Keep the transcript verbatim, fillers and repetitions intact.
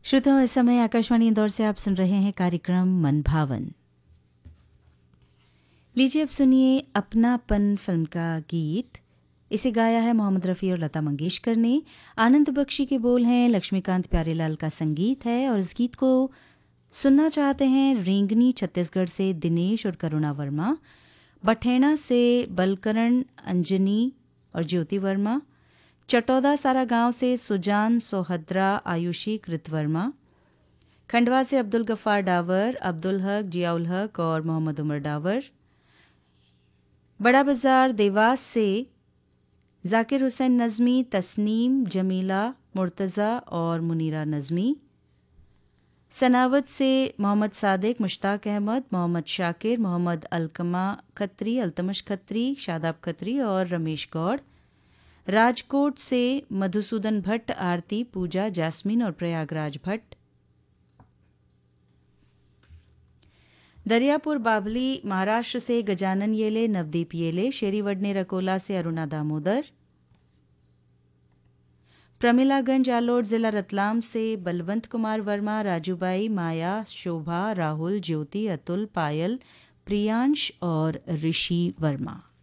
श्रोताओं, इस समय आकाशवाणी इंदौर से आप सुन रहे हैं कार्यक्रम मन भावन। लीजिए अब सुनिए अपनापन फिल्म का गीत। इसे गाया है मोहम्मद रफ़ी और लता मंगेशकर ने। आनंद बख्शी के बोल हैं, लक्ष्मीकांत प्यारेलाल का संगीत है और इस गीत को सुनना चाहते हैं रेंगनी छत्तीसगढ़ से दिनेश और करुणा वर्मा, बठेना से बलकरण, अंजनी और ज्योति वर्मा, चटौदा सारा गांव से सुजान, सोहद्रा, आयुषी, कृत वर्मा, खंडवा से अब्दुल गफ्फार डावर, अब्दुल हक, जियाउल हक और मोहम्मद उमर डावर, बड़ा बाजार देवास से जाकिर हुसैन नज़मी, तस्नीम, जमीला, मुर्तज़ा और मुनीरा नज़मी, सनावत से मोहम्मद सादिक, मुश्ताक अहमद, मोहम्मद शाकिर, मोहम्मद अलकमा खत्री, अल्तमश खत्री, शादाब खत्री और रमेश गौड़, राजकोट से मधुसूदन भट्ट, आरती, पूजा, जास्मीन और प्रयागराज भट्ट, दरियापुर बाभली महाराष्ट्र से गजानन येले, नवदीप येले, शेरीवडने रकोला से अरुणा दामोदर, प्रमिलागंज आलोट जिला रतलाम से बलवंत कुमार वर्मा, राजूबाई, माया, शोभा, राहुल, ज्योति, अतुल, पायल, प्रियांश और ऋषि वर्मा।